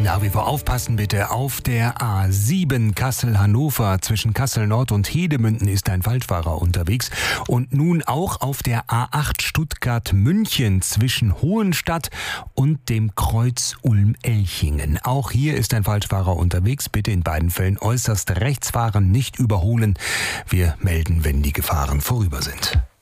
Nach wie vor aufpassen bitte. Auf der A7 Kassel-Hannover zwischen Kassel-Nord und Hedemünden ist ein Falschfahrer unterwegs. Und nun auch auf der A8 Stuttgart-München zwischen Hohenstadt und dem Kreuz Ulm-Elchingen. Auch hier ist ein Falschfahrer unterwegs. Bitte in beiden Fällen äußerst rechts fahren, nicht überholen. Wir melden, wenn die Gefahren vorüber sind.